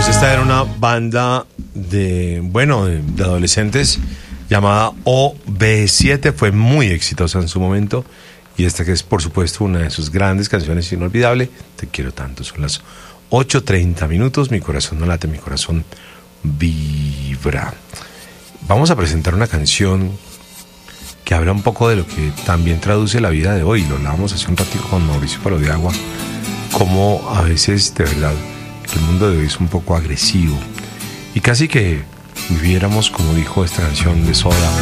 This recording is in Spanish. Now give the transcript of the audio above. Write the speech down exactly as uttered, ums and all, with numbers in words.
Pues esta era una banda de, bueno, de, de adolescentes llamada O B siete, fue muy exitosa en su momento, y esta que es por supuesto una de sus grandes canciones, inolvidable, Te quiero tanto. Son las ocho treinta minutos, mi corazón no late, mi corazón vibra. Vamos a presentar una canción que habla un poco de lo que también traduce la vida de hoy. Lo hablábamos hace un ratito con Mauricio Palo de Agua, como a veces de verdad el mundo de hoy es un poco agresivo y casi que viviéramos, como dijo esta canción de Soda,